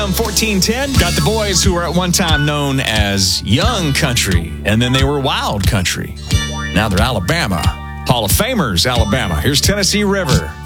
1410 got the boys who were at one time known as Young Country, and then they were Wild Country. Now they're Alabama. Hall of Famers, Alabama. Here's Tennessee River.